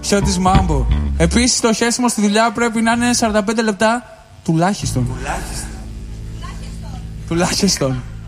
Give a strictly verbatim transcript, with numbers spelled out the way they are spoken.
Χιώτης Μάμπο. Επίσης το χέσιμο στη δουλειά πρέπει να είναι σαράντα πέντε λεπτά τουλάχιστον. Τουλάχιστον. Τουλάχιστον.